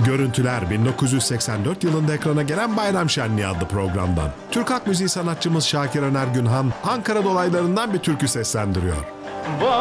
Görüntüler 1984 yılında ekrana gelen Bayram Şenliği adlı programdan. Türk halk müziği sanatçımız Şakir Öner Günhan, Ankara dolaylarından bir türkü seslendiriyor.